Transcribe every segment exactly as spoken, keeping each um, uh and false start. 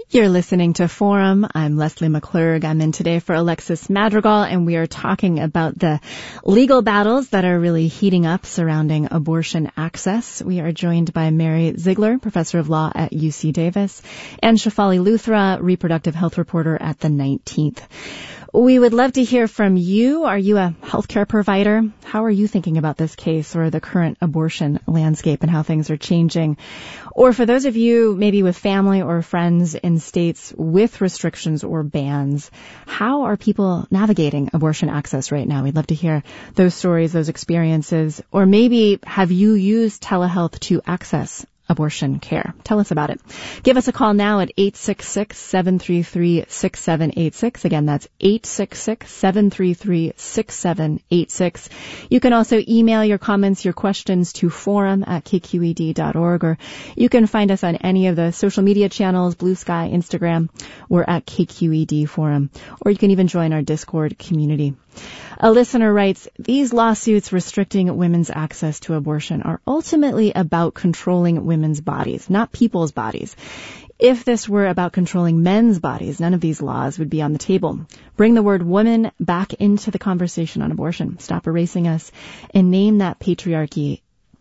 You're listening to Forum. I'm Leslie McClurg. I'm in today for Alexis Madrigal, and we are talking about the legal battles that are really heating up surrounding abortion access. We are joined by Mary Ziegler, professor of law at U C Davis, and Shefali Luthra, reproductive health reporter at the nineteenth. We would love to hear from you. Are you a healthcare provider? How are you thinking about this case or the current abortion landscape and how things are changing? Or for those of you maybe with family or friends in states with restrictions or bans, how are people navigating abortion access right now? We'd love to hear those stories, those experiences. Or maybe have you used telehealth to access abortion care? Tell us about it. Give us a call now at eight six six, seven three three, six seven eight six. Again, that's eight six six, seven three three, six seven eight six. You can also email your comments, your questions to forum at k q e d dot org, or you can find us on any of the social media channels, Blue Sky, Instagram. We're at K Q E D Forum, or you can even join our Discord community. A listener writes, these lawsuits restricting women's access to abortion are ultimately about controlling women's bodies, not people's bodies. If this were about controlling men's bodies, none of these laws would be on the table. Bring the word woman back into the conversation on abortion. Stop erasing us and name that patriarchy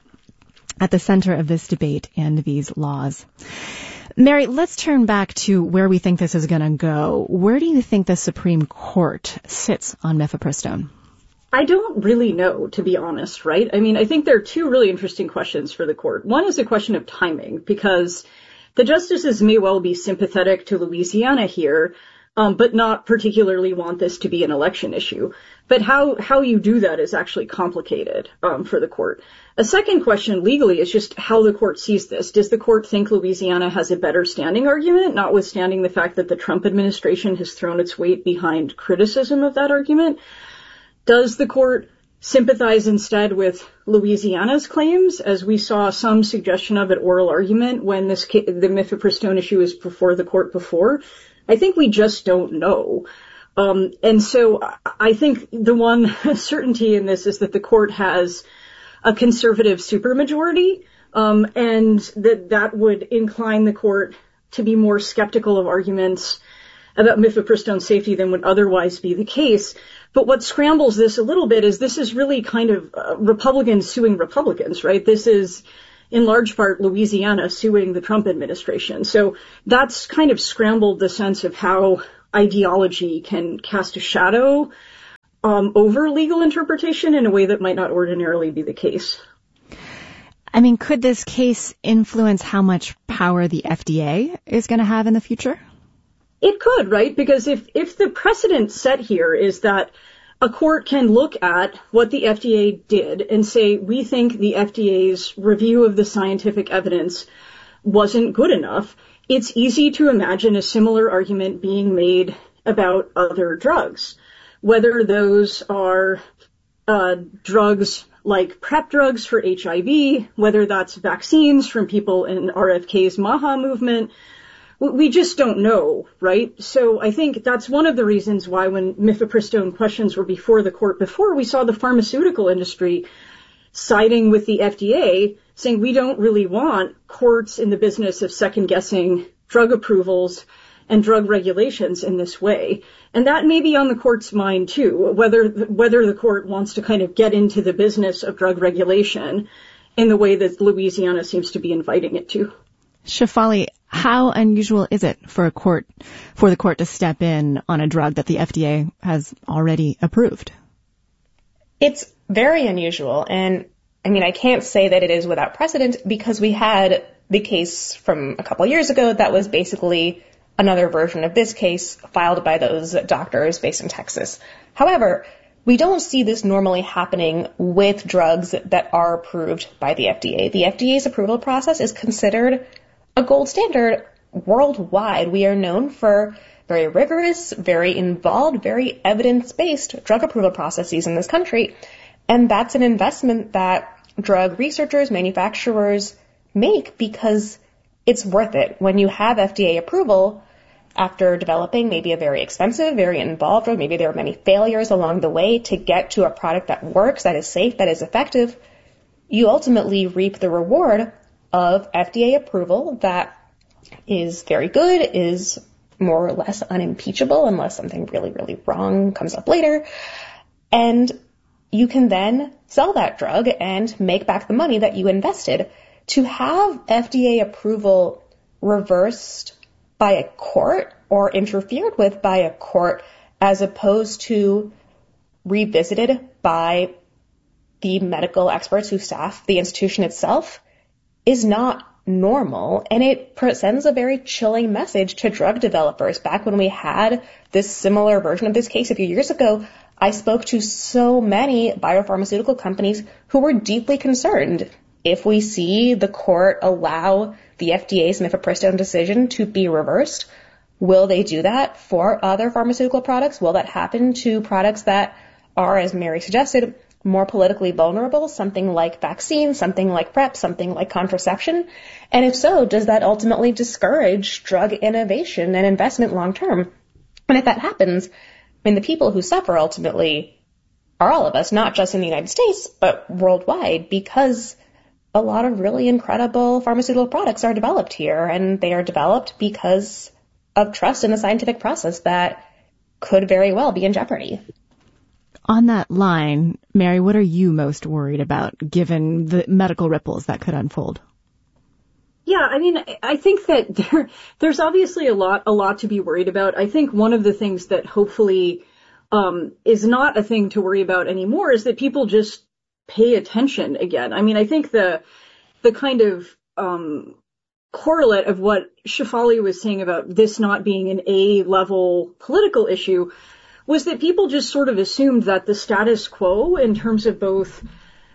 at the center of this debate and these laws. Mary, let's turn back to where we think this is going to go. Where do you think the Supreme Court sits on mifepristone? I don't really know, to be honest, right? I mean, I think there are two really interesting questions for the court. One is a question of timing, because the justices may well be sympathetic to Louisiana here, um, but not particularly want this to be an election issue. But how, how you do that is actually complicated um, for the court. A second question legally is just how the court sees this. Does the court think Louisiana has a better standing argument, notwithstanding the fact that the Trump administration has thrown its weight behind criticism of that argument? Does the court sympathize instead with Louisiana's claims, as we saw some suggestion of at oral argument when this ca- the mifepristone issue was before the court before? I think we just don't know. Um, and so I think the one certainty in this is that the court has a conservative supermajority, um, and that that would incline the court to be more skeptical of arguments about mifepristone safety than would otherwise be the case. But what scrambles this a little bit is this is really kind of uh, Republicans suing Republicans, right? This is in large part Louisiana suing the Trump administration. So that's kind of scrambled the sense of how ideology can cast a shadow um, over legal interpretation in a way that might not ordinarily be the case. I mean, could this case influence how much power the F D A is going to have in the future? It could, right? Because if, if the precedent set here is that a court can look at what the F D A did and say, we think the F D A's review of the scientific evidence wasn't good enough, it's easy to imagine a similar argument being made about other drugs, whether those are uh, drugs like PrEP drugs for H I V, whether that's vaccines from people in R F K's MAHA movement. We just don't know, right? So I think that's one of the reasons why when mifepristone questions were before the court before, we saw the pharmaceutical industry siding with the F D A, saying we don't really want courts in the business of second-guessing drug approvals and drug regulations in this way. And that may be on the court's mind, too, whether whether the court wants to kind of get into the business of drug regulation in the way that Louisiana seems to be inviting it to. Shefali, how unusual is it for a court, for the court to step in on a drug that the F D A has already approved? It's very unusual. And I mean, I can't say that it is without precedent because we had the case from a couple of years ago that was basically another version of this case filed by those doctors based in Texas. However, we don't see this normally happening with drugs that are approved by the F D A. The F D A's approval process is considered a gold standard worldwide. We are known for very rigorous, very involved, very evidence-based drug approval processes in this country. And that's an investment that drug researchers, manufacturers make because it's worth it. When you have F D A approval after developing maybe a very expensive, very involved drug, maybe there are many failures along the way to get to a product that works, that is safe, that is effective, you ultimately reap the reward of F D A approval that is very good, is more or less unimpeachable unless something really, really wrong comes up later. And you can then sell that drug and make back the money that you invested. To have F D A approval reversed by a court or interfered with by a court as opposed to revisited by the medical experts who staff the institution itself is not normal, and it sends a very chilling message to drug developers. Back when we had this similar version of this case a few years ago, I spoke to so many biopharmaceutical companies who were deeply concerned. If we see the court allow the F D A's mifepristone decision to be reversed, will they do that for other pharmaceutical products? Will that happen to products that are, as Mary suggested, more politically vulnerable, something like vaccines, something like PrEP, something like contraception? And if so, does that ultimately discourage drug innovation and investment long term? And if that happens, I mean, the people who suffer ultimately are all of us, not just in the United States, but worldwide, because a lot of really incredible pharmaceutical products are developed here, and they are developed because of trust in the scientific process that could very well be in jeopardy. On that line, Mary, what are you most worried about given the medical ripples that could unfold? Yeah, I mean, I think that there, there's obviously a lot, a lot to be worried about. I think one of the things that hopefully um, is not a thing to worry about anymore is that people just pay attention again. I mean, I think the the kind of um, correlate of what Shefali was saying about this not being an A-level political issue was that people just sort of assumed that the status quo in terms of both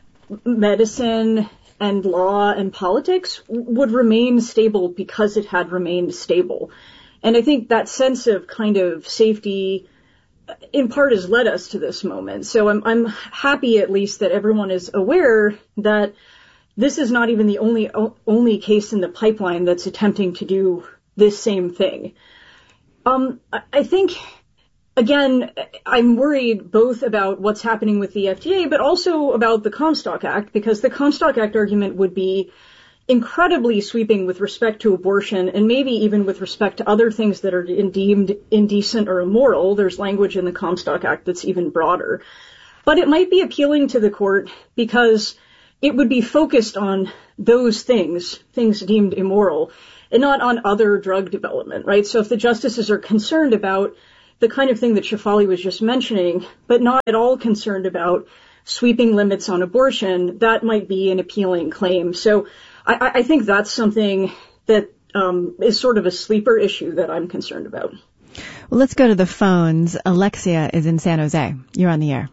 medicine and law and politics would remain stable because it had remained stable. And I think that sense of kind of safety in part has led us to this moment. So I'm, I'm happy at least that everyone is aware that this is not even the only, only case in the pipeline that's attempting to do this same thing. Um, I think, again, I'm worried both about what's happening with the F D A, but also about the Comstock Act, because the Comstock Act argument would be incredibly sweeping with respect to abortion and maybe even with respect to other things that are deemed indecent or immoral. There's language in the Comstock Act that's even broader. But it might be appealing to the court because it would be focused on those things, things deemed immoral, and not on other drug development, right? So if the justices are concerned about the kind of thing that Shefali was just mentioning, but not at all concerned about sweeping limits on abortion, that might be an appealing claim. So I, I think that's something that um, is sort of a sleeper issue that I'm concerned about. Well, let's go to the phones. Alexia is in San Jose. You're on the air.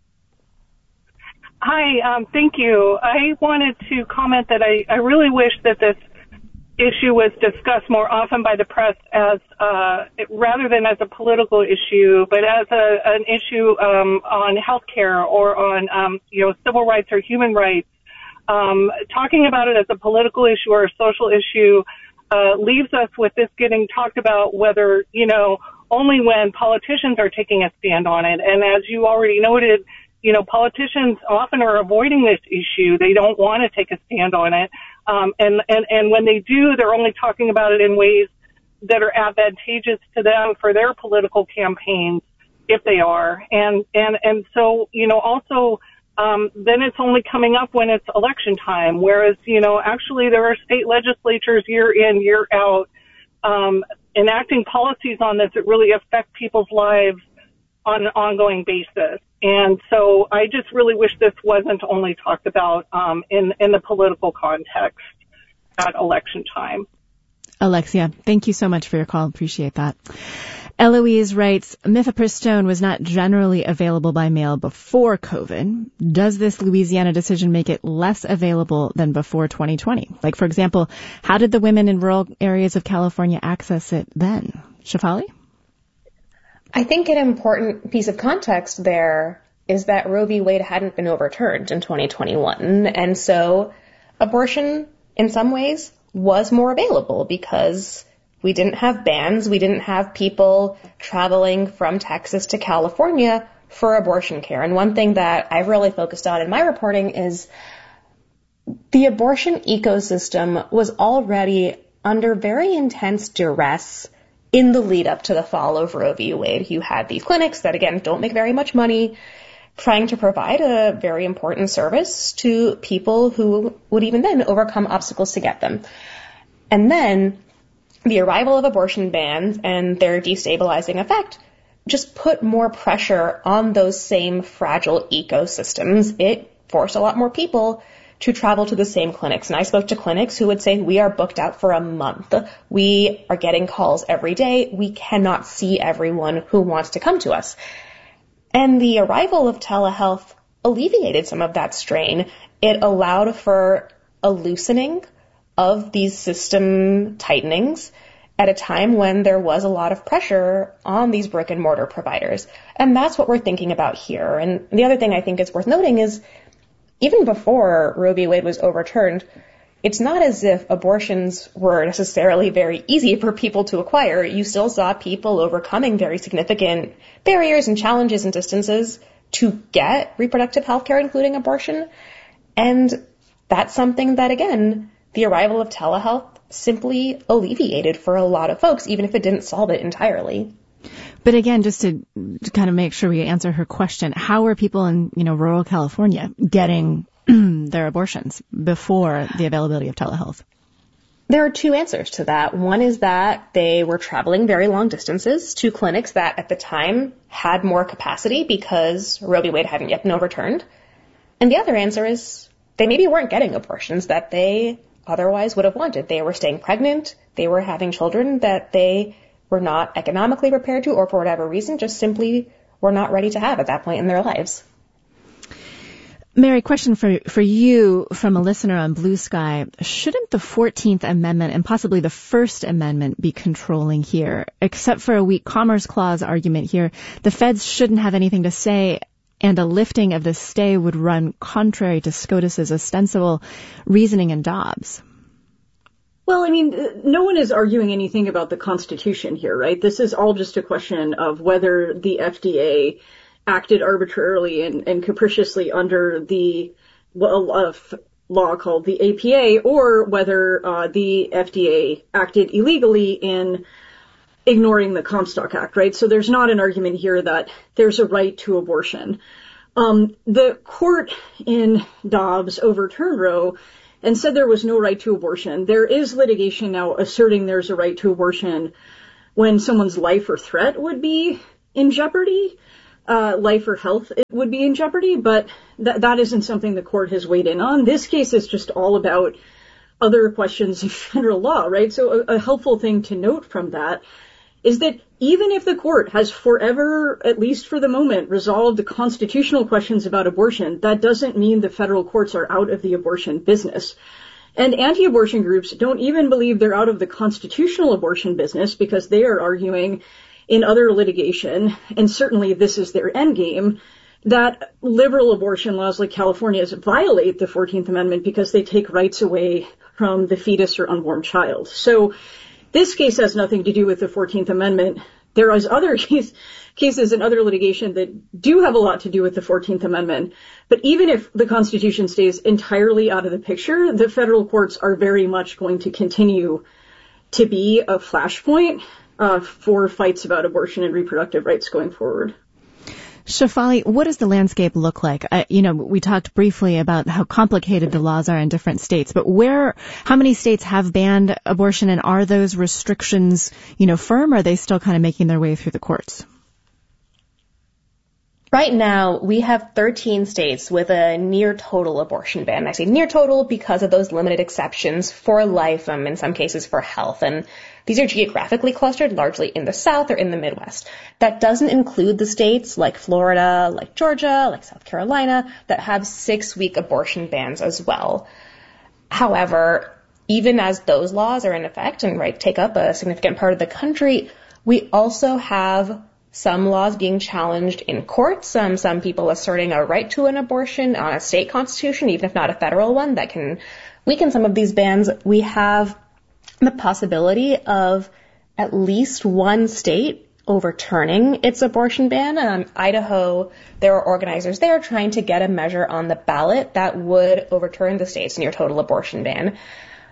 Hi, um, thank you. I wanted to comment that I, I really wish that this issue was discussed more often by the press as uh, rather than as a political issue, but as a, an issue um, on healthcare or on um, you know civil rights or human rights. Um, talking about it as a political issue or a social issue uh, leaves us with this getting talked about whether, you know, only when politicians are taking a stand on it. And as you already noted, you know, politicians often are avoiding this issue. They don't want to take a stand on it. Um, and, and, and when they do, they're only talking about it in ways that are advantageous to them for their political campaigns, if they are. And, and, and so, you know, also, Um, then it's only coming up when it's election time, whereas, you know, actually there are state legislatures year in, year out, um, enacting policies on this that really affect people's lives on an ongoing basis. And so I just really wish this wasn't only talked about um, in, in the political context at election time. Alexia, thank you so much for your call. Appreciate that. Eloise writes, mifepristone was not generally available by mail before COVID. Does this Louisiana decision make it less available than before twenty twenty? Like, for example, how did the women in rural areas of California access it then? Shefali? I think an important piece of context there is that Roe v. Wade hadn't been overturned in twenty twenty-one. And so abortion, in some ways, was more available because we didn't have bans. We didn't have people traveling from Texas to California for abortion care. And one thing that I've really focused on in my reporting is the abortion ecosystem was already under very intense duress in the lead up to the fall of Roe v. Wade. You had these clinics that, again, don't make very much money, trying to provide a very important service to people who would even then overcome obstacles to get them. And then the arrival of abortion bans and their destabilizing effect just put more pressure on those same fragile ecosystems. It forced a lot more people to travel to the same clinics. And I spoke to clinics who would say, we are booked out for a month. We are getting calls every day. We cannot see everyone who wants to come to us. And the arrival of telehealth alleviated some of that strain. It allowed for a loosening of these system tightenings at a time when there was a lot of pressure on these brick and mortar providers. And that's what we're thinking about here. And the other thing I think is worth noting is even before Roe v. Wade was overturned, it's not as if abortions were necessarily very easy for people to acquire. You still saw people overcoming very significant barriers and challenges and distances to get reproductive health care, including abortion. And that's something that, again, the arrival of telehealth simply alleviated for a lot of folks, even if it didn't solve it entirely. But again, just to, to kind of make sure we answer her question, how are people in, you know, rural California getting their abortions before the availability of telehealth? There are two answers to that. One is that they were traveling very long distances to clinics that at the time had more capacity because Roe v. Wade hadn't yet been overturned. And the other answer is they maybe weren't getting abortions that they otherwise would have wanted. They were staying pregnant. They were having children that they were not economically prepared to, or for whatever reason, just simply were not ready to have at that point in their lives. Mary, question for for you from a listener on Blue Sky. Shouldn't the fourteenth Amendment and possibly the First Amendment be controlling here? Except for a weak Commerce Clause argument here, the feds shouldn't have anything to say, and a lifting of the stay would run contrary to SCOTUS's ostensible reasoning in Dobbs. Well, I mean, no one is arguing anything about the Constitution here, right? This is all just a question of whether the F D A acted arbitrarily and, and capriciously under the well, uh, law called the A P A, or whether uh, the F D A acted illegally in ignoring the Comstock Act, right? So there's not an argument here that there's a right to abortion. Um, the court in Dobbs overturned Roe and said there was no right to abortion. There is litigation now asserting there's a right to abortion when someone's life or threat would be in jeopardy, uh, life or health it would be in jeopardy, but th- that isn't something the court has weighed in on. This case is just all about other questions of federal law, right? So a, a helpful thing to note from that is that even if the court has forever, at least for the moment, resolved the constitutional questions about abortion, that doesn't mean the federal courts are out of the abortion business. And anti-abortion groups don't even believe they're out of the constitutional abortion business because they are arguing in other litigation, and certainly this is their endgame, that liberal abortion laws like California's violate the fourteenth Amendment because they take rights away from the fetus or unborn child. So this case has nothing to do with the fourteenth Amendment. There is other case, cases and other litigation that do have a lot to do with the fourteenth Amendment. But even if the Constitution stays entirely out of the picture, the federal courts are very much going to continue to be a flashpoint uh, for fights about abortion and reproductive rights going forward. Shefali, what does the landscape look like? Uh, you know, we talked briefly about how complicated the laws are in different states, but where, how many states have banned abortion, and are those restrictions, you know, firm, or are they still kind of making their way through the courts? Right now, we have thirteen states with a near total abortion ban. I say near total because of those limited exceptions for life, um, in some cases for health. And these are geographically clustered largely in the South or in the Midwest. That doesn't include the states like Florida, like Georgia, like South Carolina, that have six-week abortion bans as well. However, even as those laws are in effect and right take up a significant part of the country, we also have some laws being challenged in courts, some, some people asserting a right to an abortion on a state constitution, even if not a federal one, that can weaken some of these bans. We have the possibility of at least one state overturning its abortion ban. Um, Idaho, there are organizers there trying to get a measure on the ballot that would overturn the state's near total abortion ban.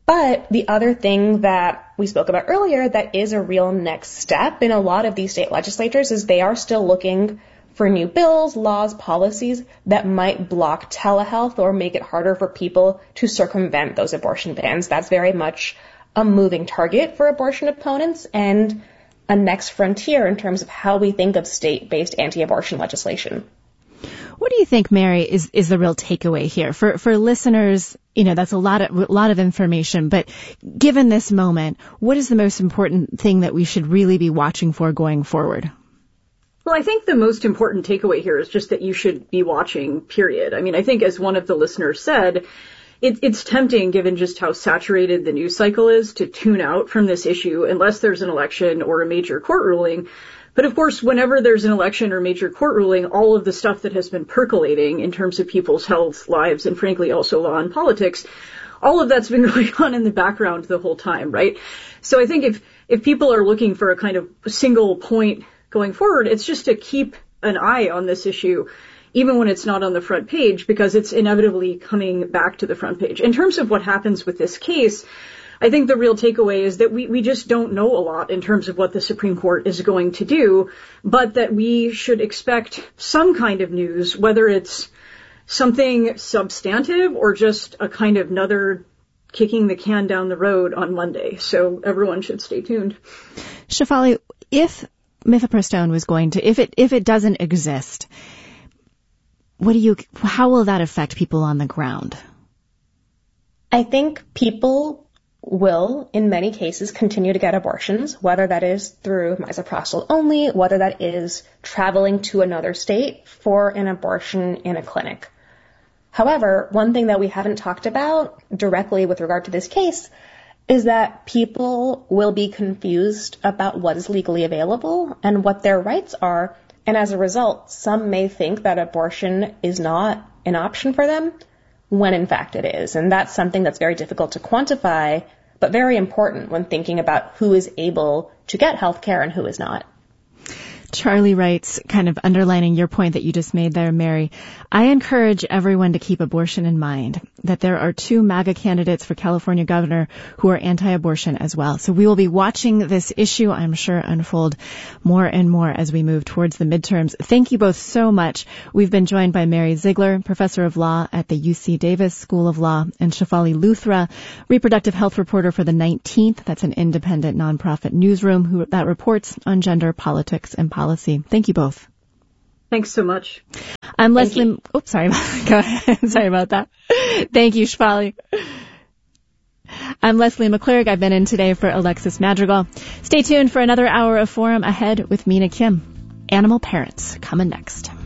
But the other thing that we spoke about earlier that is a real next step in a lot of these state legislatures is they are still looking for new bills, laws, policies that might block telehealth or make it harder for people to circumvent those abortion bans. That's very much a moving target for abortion opponents and a next frontier in terms of how we think of state-based anti-abortion legislation. What do you think, Mary, is, is the real takeaway here? For for listeners, you know, that's a lot of a lot of information, but given this moment, what is the most important thing that we should really be watching for going forward? Well, I think the most important takeaway here is just that you should be watching, period. I mean, I think as one of the listeners said, it, it's tempting, given just how saturated the news cycle is, to tune out from this issue unless there's an election or a major court ruling. But of course, whenever there's an election or major court ruling, all of the stuff that has been percolating in terms of people's health, lives, and frankly also law and politics, all of that's been going on in the background the whole time, right? So I think if, if people are looking for a kind of single point going forward, it's just to keep an eye on this issue, even when it's not on the front page, because it's inevitably coming back to the front page. In terms of what happens with this case, I think the real takeaway is that we, we just don't know a lot in terms of what the Supreme Court is going to do, but that we should expect some kind of news, whether it's something substantive or just a kind of another kicking the can down the road on Monday. So everyone should stay tuned. Shefali, if mifepristone was going to, if it if it doesn't exist, what do you? How will that affect people on the ground? I think people will, in many cases, continue to get abortions, whether that is through misoprostol only, whether that is traveling to another state for an abortion in a clinic. However, one thing that we haven't talked about directly with regard to this case is that people will be confused about what is legally available and what their rights are, and as a result, some may think that abortion is not an option for them, when in fact it is. And that's something that's very difficult to quantify, but very important when thinking about who is able to get health care and who is not. Charlie writes, kind of underlining your point that you just made there, Mary, I encourage everyone to keep abortion in mind, that there are two MAGA candidates for California governor who are anti-abortion as well. So we will be watching this issue, I'm sure, unfold more and more as we move towards the midterms. Thank you both so much. We've been joined by Mary Ziegler, professor of law at the U C Davis School of Law, and Shefali Luthra, reproductive health reporter for the nineteenth. That's an independent nonprofit newsroom who, that reports on gender, politics, and policy. Policy. Thank you both. Thanks so much. I'm Thank Leslie. You. Oops, sorry. Go ahead. Sorry about that. Thank you, Shefali. I'm Leslie McClurg. I've been in today for Alexis Madrigal. Stay tuned for another hour of Forum ahead with Mina Kim. Animal Parents coming next.